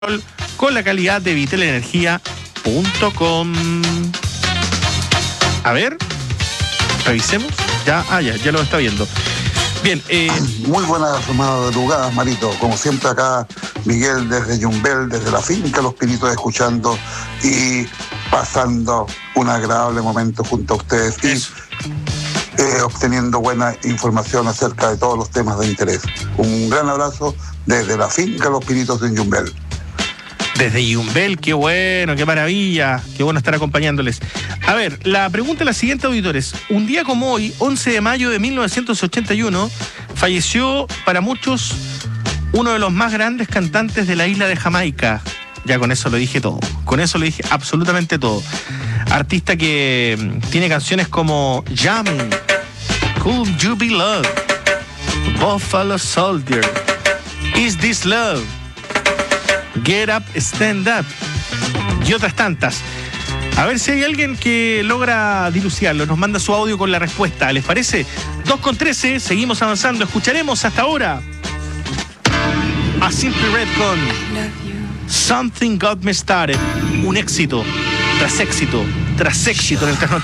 con la calidad de vitelenergia.com. A ver, revisemos. Ya lo está viendo. Bien. Muy buenas madrugadas, Marito. Como siempre acá, Miguel desde Yumbel, desde la finca Los Pinitos, escuchando y pasando un agradable momento junto a ustedes y obteniendo buena información acerca de todos los temas de interés. Un gran abrazo desde la finca Los Pinitos en Yumbel. Desde Yumbel, qué bueno, qué maravilla, qué bueno estar acompañándoles. A ver, la pregunta es la siguiente, auditores. Un día como hoy, 11 de mayo de 1981, falleció para muchos uno de los más grandes cantantes de la isla de Jamaica. Ya con eso lo dije todo, con eso lo dije absolutamente todo. Artista que tiene canciones como Jamming, Could You Be Love, Buffalo Soldier, Is This Love, Get Up, Stand Up y otras tantas. A ver si hay alguien que logra dilucidarlo, nos manda su audio con la respuesta, ¿les parece? 2:13, seguimos avanzando, escucharemos hasta ahora a Simply Red con Something Got Me Started, un éxito tras éxito tras éxito en el trasnoche.